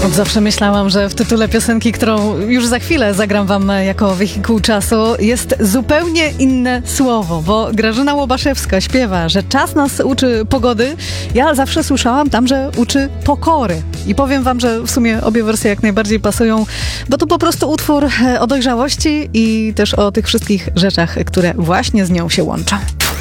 Od zawsze myślałam, że w tytule piosenki, którą już za chwilę zagram wam jako wehikuł czasu, jest zupełnie inne słowo, bo Grażyna Łobaszewska śpiewa, że czas nas uczy pogody. Ja zawsze słyszałam tam, że uczy pokory. I powiem wam, że w sumie obie wersje jak najbardziej pasują, bo to po prostu utwór o dojrzałości i też o tych wszystkich rzeczach, które właśnie z nią się łączą.